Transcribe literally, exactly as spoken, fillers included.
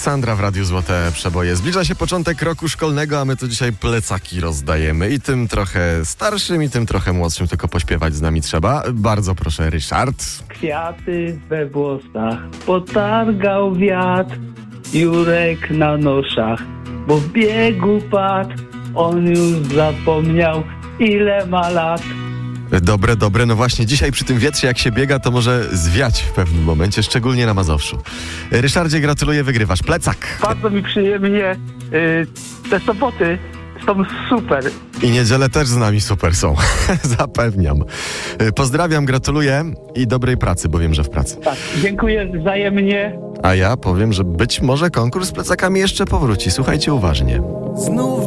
Sandra w Radiu Złote Przeboje. Zbliża się początek roku szkolnego, a my tu dzisiaj plecaki rozdajemy. I tym trochę starszym, i tym trochę młodszym, tylko pośpiewać z nami trzeba. Bardzo proszę, Ryszard. Kwiaty we włosach potargał wiatr, Jurek na noszach, bo w biegu padł. On już zapomniał, ile ma lat. Dobre, dobre. No właśnie, dzisiaj przy tym wietrze, jak się biega, to może zwiać w pewnym momencie, szczególnie na Mazowszu. Ryszardzie, gratuluję, wygrywasz plecak. Bardzo mi przyjemnie. Yy, te soboty są super. I niedziele też z nami super są. Zapewniam. Pozdrawiam, gratuluję i dobrej pracy, bo wiem, że w pracy. Tak, dziękuję wzajemnie. A ja powiem, że być może konkurs z plecakami jeszcze powróci. Słuchajcie uważnie. Znów